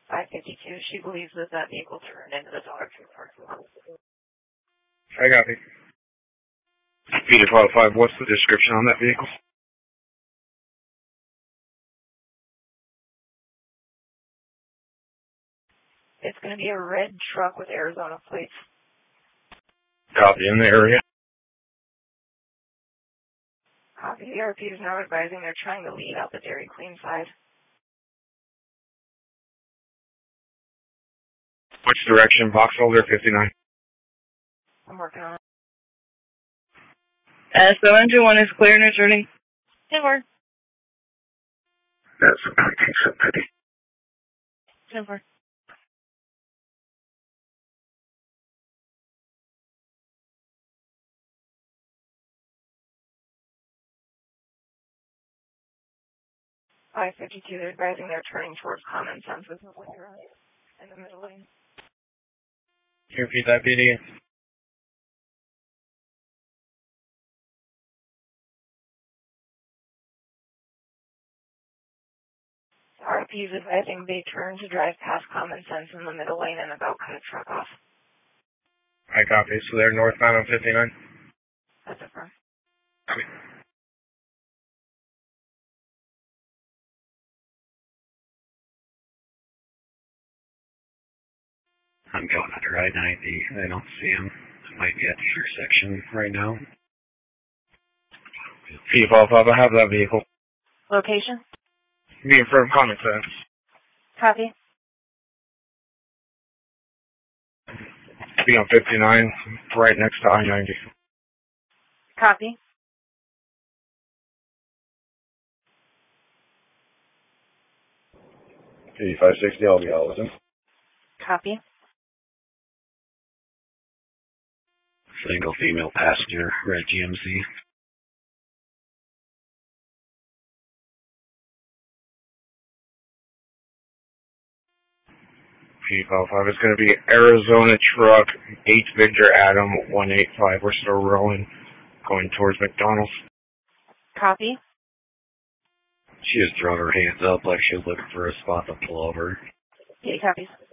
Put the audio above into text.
552. She believes that that vehicle turned into the Dollar Tree parking lot. I got it. Peter 5, what's the description on that vehicle? It's going to be a red truck with Arizona plates. Copy, in the area. Copy. The RP is now advising they're trying to lead out the Dairy Queen side. Which direction? Box holder 59. I'm working on it. So engine 1 is clear and returning. 10-4. That's 1970. 10-4. They're advising they're turning towards Common Sense with the liquor in the middle lane. Can you repeat that, PD? RP is advising they turn to drive past Common Sense in the middle lane and about cut a truck off. I copy. So they're northbound on 59? That's a firm. Copy. I'm going under I-90. I don't see him. I might be at the intersection right now. P5, I have that vehicle. Location? Being firm Common Sense. Copy. Be on 59, right next to I-90. Copy. P560, I'll be out with him. Copy. Single female passenger, red GMC. P55, it's going to be Arizona truck, 8 Victor Adam 185. We're still rolling, going towards McDonald's. Copy. She has thrown her hands up like she's looking for a spot to pull over. Yeah, copies.